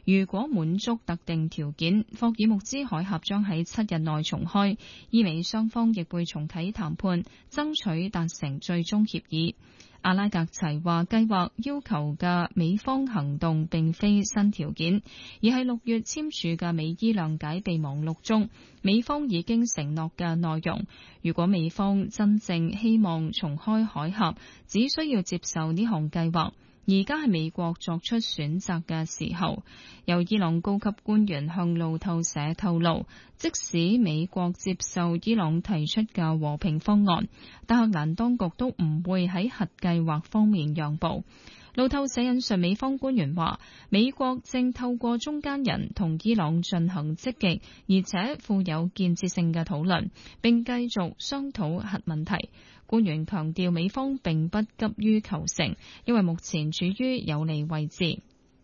如果滿足特定條件，霍爾木茲海峽將喺7日內重開，意味雙方亦會重啟談判，爭取達成最終協議。阿拉格齊話計劃要求嘅美方行動並非新條件，而係6月簽署嘅美伊諒解備忘錄中美方已經承諾嘅內容。如果美方真正希望重開海峽，只需要接受呢項計劃。而家係美國作出選擇嘅時候。有伊朗高級官員向路透社透露，即使美國接受伊朗提出嘅和平方案，德黑蘭當局都唔會喺核計劃方面讓步。路透社引述美方官員話，美國正透過中間人同伊朗進行積極而且富有建設性嘅討論，並繼續商討核問題。官員強調，美方並不急於求成，因為目前處於有利位置。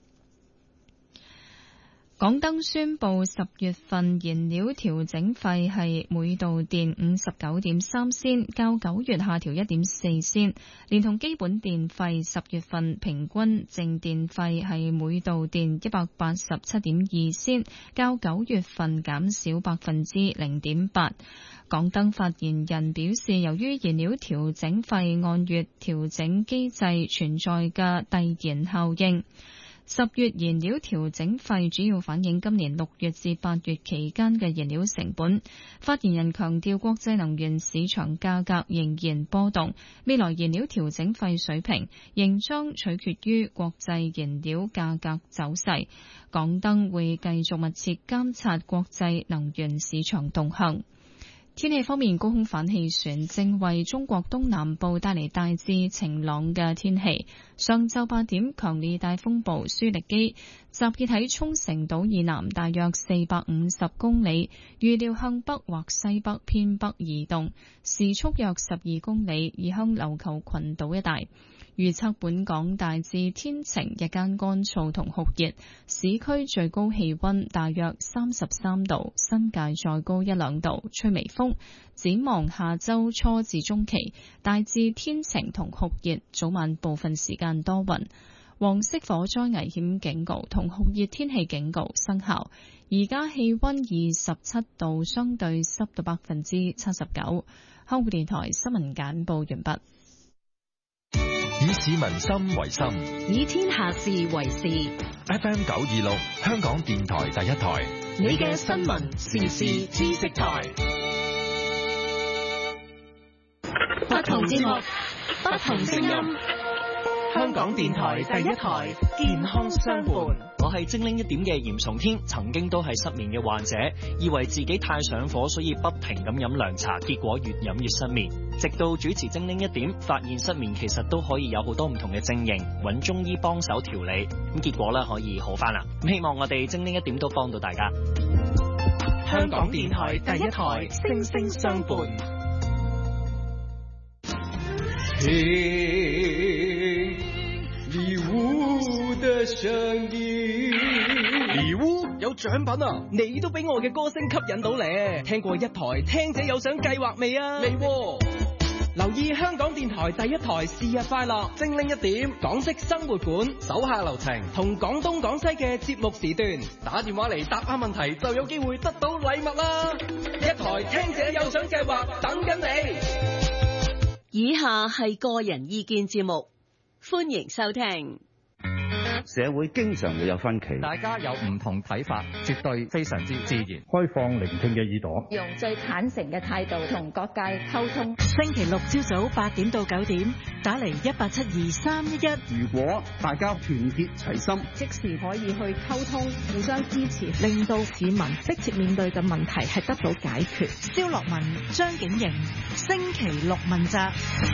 港燈宣布10月份燃料調整費係每度電59.3仙，較9月下調1.4仙，連同基本電費10月份平均淨電費係每度電187.2仙，較9月份減少0.8%。港燈發言人表示，由於燃料調整費按月調整機制存在嘅遞延效應，10月燃料調整費主要反映今年6月至8月期間嘅燃料成本。發言人強調，國際能源市場價格仍然波動，未來燃料調整費水平仍將取決於國際燃料價格走勢。港燈會繼續密切監察國際能源市場動向。天氣方面，高空反氣旋正為中國東南部帶嚟大致晴朗嘅天氣。上晝8點，強烈大風暴舒力基集結喺沖繩島以南大約450公里，預料向北或西北偏北移動，時速約12公里，移向琉球群島一帶。預測本港大致天晴，日間乾燥同酷熱，市區最高氣溫大約33度，新界再高1-2度，吹微風。展望下周初至中期，大致天晴同酷熱，早晚部分時間多雲。黃色火災危險警告同酷熱天氣警告生效。而家氣溫27度，相對濕度79%。香港電台新聞簡報完畢。 以市民心為心， 以天下事為事。 FM 926，香港電台第一台， 你嘅新聞時事知識台。不同節目，不同聲音。香港電台第一台，健康相伴。 我係精靈一點嘅嚴崇天，曾經都係失眠嘅患者，以為自己太上火，所以不停咁飲涼茶，結果越飲越失眠。直到主持精靈一點，發現失眠其實都可以有好多唔同嘅症型，揾中醫幫手調理，咁結果咧可以好翻啦。咁希望我哋精靈一點都幫到大家。 香港電台第一台，聲聲相伴。 禮物的聲音， 禮物有獎品啊！你都俾我嘅歌聲吸引到咧。聽過一台聽者有獎計劃未啊？未喎。留意香港電台第一台是日快樂，精靈一點，港式生活館，手下留情，同廣東廣西嘅節目時段，打電話嚟答啱問題就有機會得到禮物啦！一台聽者有獎計劃等緊你。 以下係個人意見節目，歡迎收聽。 社會經常會有分歧， 大家有唔同睇法，絕對非常之自然。 開放聆聽嘅耳朵， 用最坦誠嘅態度同各界溝通。 星期六朝早8點到9點，打嚟1872311。 如果大家團結齊心， 即時可以去溝通，互相支持， 令到市民迫切面對嘅問題係得到解決。蕭樂文、張景瑩，星期六問責。